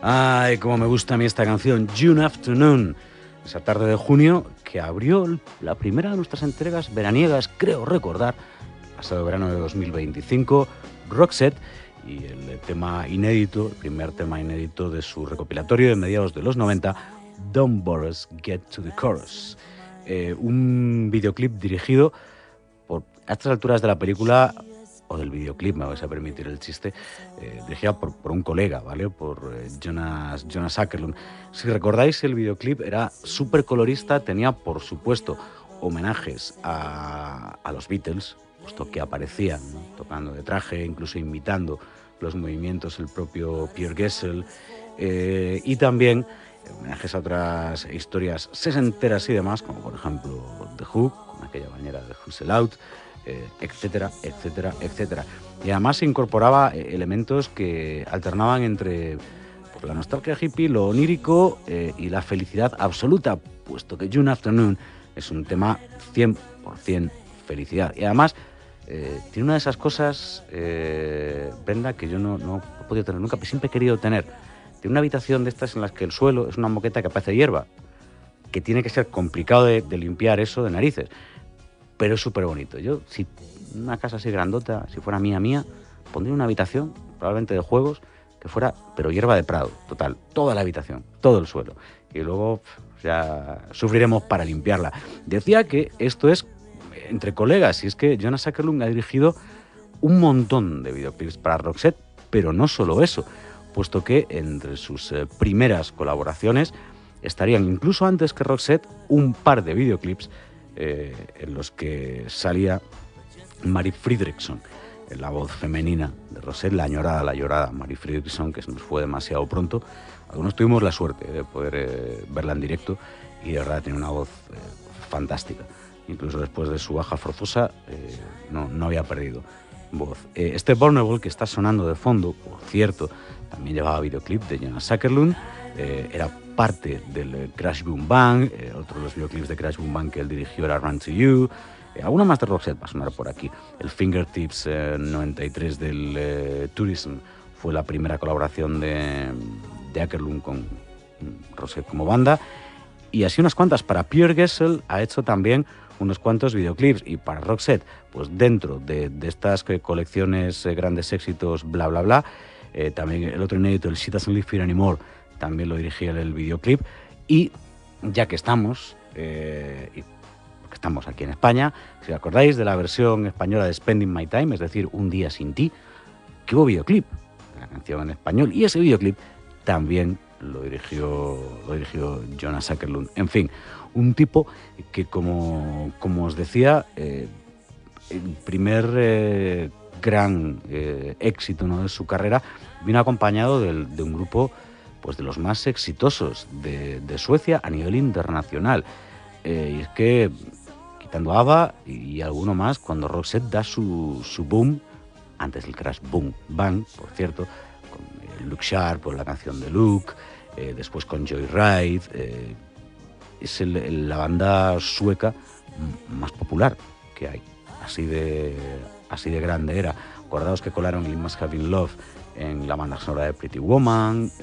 Ay, cómo me gusta a mí esta canción, June Afternoon. Esa tarde de junio que abrió la primera de nuestras entregas veraniegas, creo recordar, pasado verano de 2025, Roxette, y el tema inédito, el primer tema inédito de su recopilatorio de mediados de los 90, Don't Bore Us, Get to the Chorus. Un videoclip dirigido a estas alturas de la película, o del videoclip, me vais a permitir el chiste, dirigida por un colega, ¿vale? Por Jonas Åkerlund. Si recordáis, el videoclip era súper colorista, tenía, por supuesto, homenajes a los Beatles, puesto que aparecían, ¿no?, tocando de traje, incluso imitando los movimientos el propio Pierre Gessel, y también homenajes a otras historias sesenteras y demás, como por ejemplo The Who, con aquella bañera de Who's Out, etcétera, etcétera, etcétera. Y además se incorporaba elementos que alternaban entre la nostalgia hippie, lo onírico y la felicidad absoluta, puesto que June Afternoon es un tema 100% felicidad. Y además tiene una de esas cosas, Brenda, que yo no he podido tener nunca, pero siempre he querido tener. Tiene una habitación de estas en las que el suelo es una moqueta que parece hierba, que tiene que ser complicado de limpiar eso de narices, pero es súper bonito. Yo, si una casa así grandota, si fuera mía, pondría una habitación, probablemente de juegos, que fuera, pero hierba de prado, total, toda la habitación, todo el suelo. Y luego ya sufriremos para limpiarla. Decía que esto es entre colegas, y es que Jonas Åkerlund ha dirigido un montón de videoclips para Roxette, pero no solo eso, puesto que entre sus primeras colaboraciones estarían, incluso antes que Roxette, un par de videoclips en los que salía Mari Fredriksson, la voz femenina de Roxette, la llorada Mari Fredriksson, que se nos fue demasiado pronto. Algunos tuvimos la suerte de poder verla en directo y de verdad tiene una voz fantástica. Incluso después de su baja forzosa no había perdido voz. Este Vulnerable que está sonando de fondo, por cierto, también llevaba videoclip de Jonas Åkerlund, era parte del Crash Boom Bang, otro de los videoclips de Crash Boom Bang que él dirigió era Run to You, alguna más de Roxette va a sonar por aquí. El Fingertips 93 del Tourism fue la primera colaboración de Åkerlund con Roxette como banda, y así unas cuantas. Para Pierre Gessel ha hecho también unos cuantos videoclips, y para Roxette, pues dentro de estas colecciones grandes éxitos, bla bla bla, también el otro inédito, el She Doesn't Live Here Anymore, también lo dirigía el videoclip. Y ya que estamos, porque estamos aquí en España, si os acordáis de la versión española de Spending My Time, es decir, Un día sin ti, que hubo videoclip, la canción en español, y ese videoclip también lo dirigió Jonas Åkerlund. En fin, un tipo que, como os decía, el primer gran éxito, ¿no?, de su carrera vino acompañado de un grupo, pues, de los más exitosos de Suecia a nivel internacional. Y es que, quitando a ABBA y alguno más, cuando Roxette da su boom, antes del Crash Boom Bang, por cierto, con Luke Sharp, por la canción de Luke, después con Joyride, es la banda sueca más popular que hay. Así de grande era. Acordaos que colaron It Must Have Been Love en la banda sonora de Pretty Woman,